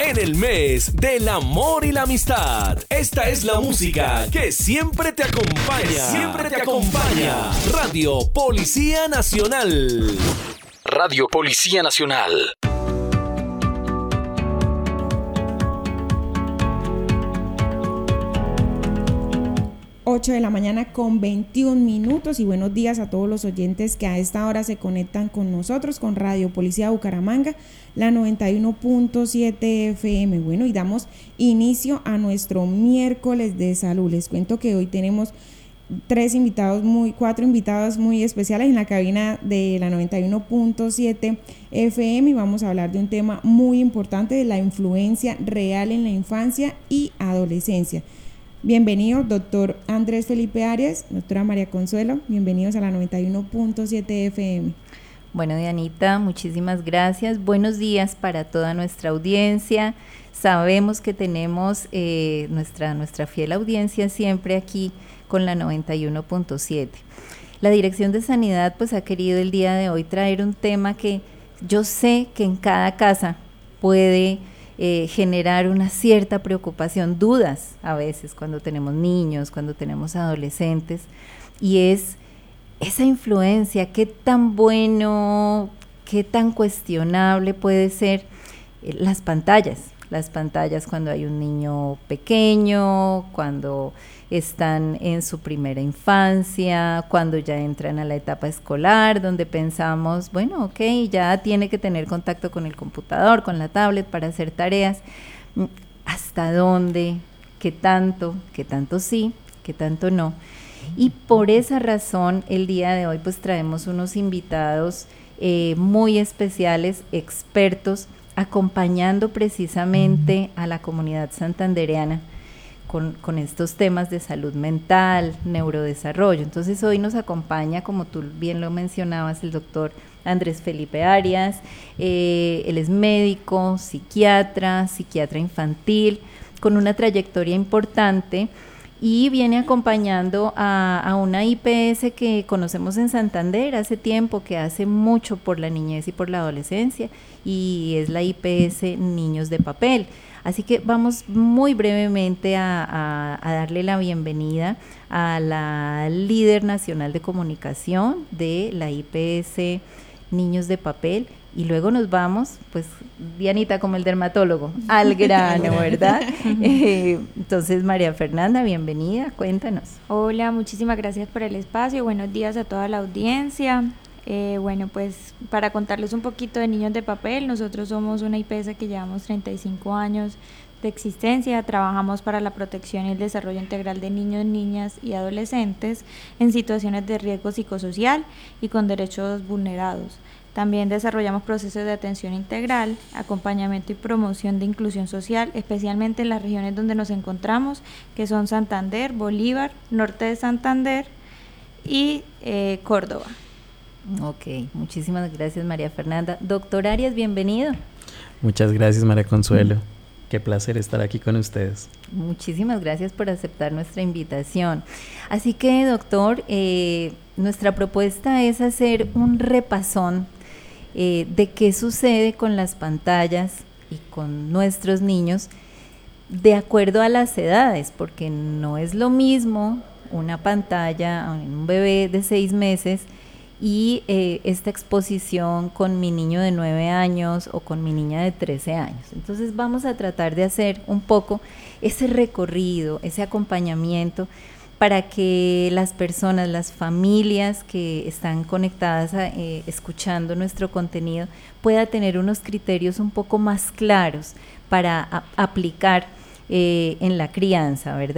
en el mes del amor y la amistad. Esta es la música que siempre te acompaña. Siempre te acompaña. Radio Policía Nacional. Radio Policía Nacional. 8 de la mañana con 21 minutos y buenos días a todos los oyentes que a esta hora se conectan con nosotros, con Radio Policía Bucaramanga, la 91.7 FM. Bueno, y damos inicio a nuestro miércoles de salud. Les cuento que hoy tenemos cuatro invitados muy especiales en la cabina de la 91.7 FM y vamos a hablar de un tema muy importante de la influencia real en la infancia y adolescencia. Bienvenido, doctor Andrés Felipe Arias, doctora María Consuelo, bienvenidos a la 91.7 FM. Bueno, Dianita, muchísimas gracias. Buenos días para toda nuestra audiencia. Sabemos que tenemos nuestra fiel audiencia siempre aquí con la 91.7. La Dirección de Sanidad pues ha querido el día de hoy traer un tema que yo sé que en cada casa puede generar una cierta preocupación, dudas a veces cuando tenemos niños, cuando tenemos adolescentes, y es esa influencia, qué tan bueno, qué tan cuestionable puede ser las pantallas cuando hay un niño pequeño, cuando están en su primera infancia, cuando ya entran a la etapa escolar, donde pensamos, bueno, ok, ya tiene que tener contacto con el computador, con la tablet para hacer tareas. ¿Hasta dónde? ¿Qué tanto sí? ¿Qué tanto no? Y por esa razón, el día de hoy, pues traemos unos invitados muy especiales, expertos, acompañando precisamente a la comunidad santandereana con estos temas de salud mental, neurodesarrollo. Entonces hoy nos acompaña, como tú bien lo mencionabas, el doctor Andrés Felipe Arias. Él es médico, psiquiatra infantil, con una trayectoria importante, y viene acompañando a una IPS que conocemos en Santander hace tiempo, que hace mucho por la niñez y por la adolescencia, y es la IPS Niños de Papel. Así que vamos muy brevemente a darle la bienvenida a la líder nacional de comunicación de la IPS Niños de Papel, y luego nos vamos, pues, Dianita, como el dermatólogo, al grano, ¿verdad? Entonces, María Fernanda, bienvenida, cuéntanos. Hola, muchísimas gracias por el espacio, buenos días a toda la audiencia. Bueno, pues para contarles un poquito de Niños de Papel, nosotros somos una IPS que llevamos 35 años de existencia, trabajamos para la protección y el desarrollo integral de niños, niñas y adolescentes en situaciones de riesgo psicosocial y con derechos vulnerados. También desarrollamos procesos de atención integral, acompañamiento y promoción de inclusión social, especialmente en las regiones donde nos encontramos, que son Santander, Bolívar, Norte de Santander y Córdoba. Ok, muchísimas gracias, María Fernanda. Doctor Arias, bienvenido. Muchas gracias, María Consuelo. Qué placer estar aquí con ustedes. Muchísimas gracias por aceptar nuestra invitación. Así que, doctor, nuestra propuesta es hacer un repasón de qué sucede con las pantallas y con nuestros niños de acuerdo a las edades, porque no es lo mismo una pantalla en un bebé de 6 meses y esta exposición con mi niño de 9 años o con mi niña de 13 años. Entonces vamos a tratar de hacer un poco ese recorrido, ese acompañamiento, para que las personas, las familias que están conectadas escuchando nuestro contenido puedan tener unos criterios un poco más claros para aplicar en la crianza, ¿verdad?